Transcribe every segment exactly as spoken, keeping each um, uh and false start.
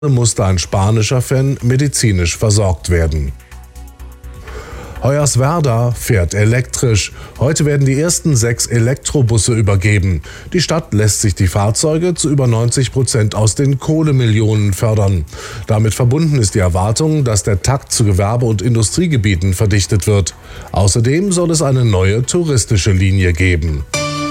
musste ein spanischer Fan medizinisch versorgt werden. Hoyerswerda fährt elektrisch. Heute werden die ersten sechs Elektrobusse übergeben. Die Stadt lässt sich die Fahrzeuge zu über neunzig Prozent aus den Kohlemillionen fördern. Damit verbunden ist die Erwartung, dass der Takt zu Gewerbe- und Industriegebieten verdichtet wird. Außerdem soll es eine neue touristische Linie geben.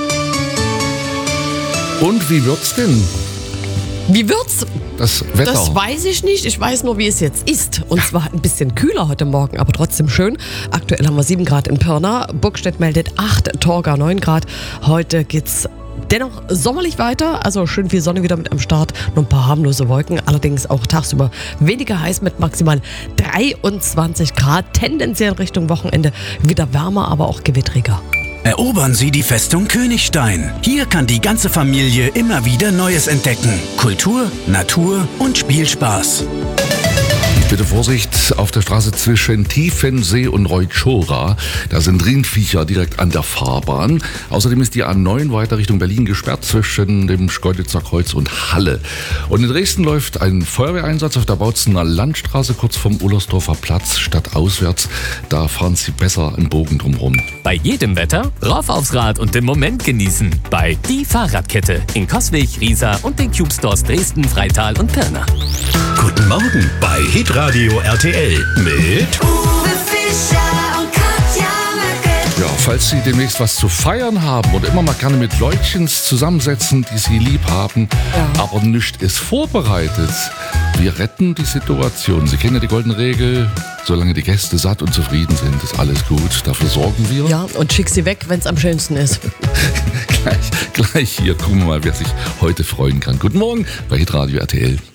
Und wie wird's denn? Wie wird's? Das Wetter. Das weiß ich nicht. Ich weiß nur, wie es jetzt ist. Und zwar ein bisschen kühler heute Morgen, aber trotzdem schön. Aktuell haben wir sieben Grad in Pirna. Burgstedt meldet acht, Torgau neun Grad. Heute geht's dennoch sommerlich weiter. Also schön viel Sonne wieder mit am Start. Nur ein paar harmlose Wolken. Allerdings auch tagsüber weniger heiß mit maximal dreiundzwanzig Grad. Tendenziell Richtung Wochenende wieder wärmer, aber auch gewittriger. Erobern Sie die Festung Königstein. Hier kann die ganze Familie immer wieder Neues entdecken. Kultur, Natur und Spielspaß. Bitte Vorsicht auf der Straße zwischen Tiefensee und Reutschora. Da sind Rindviecher direkt an der Fahrbahn. Außerdem ist die A neun weiter Richtung Berlin gesperrt zwischen dem Schkeuditzer Kreuz und Halle. Und in Dresden läuft ein Feuerwehreinsatz auf der Bautzener Landstraße kurz vom Ullersdorfer Platz stadtauswärts. Da fahren Sie besser einen Bogen drumherum. Bei jedem Wetter rauf aufs Rad und den Moment genießen. Bei Die Fahrradkette in Coswig, Riesa und den Cube Stores Dresden, Freital und Pirna. Guten Morgen bei Hitradio R T L mit Uwe Fischer und Katja Möcke. Ja, falls Sie demnächst was zu feiern haben und immer mal gerne mit Leutchens zusammensetzen, die Sie lieb haben, Ja. aber nichts ist vorbereitet. Wir retten die Situation. Sie kennen ja die goldene Regel, solange die Gäste satt und zufrieden sind, ist alles gut. Dafür sorgen wir. Ja, und schick sie weg, wenn es am schönsten ist. gleich, gleich hier gucken wir mal, wer sich heute freuen kann. Guten Morgen bei Hitradio R T L.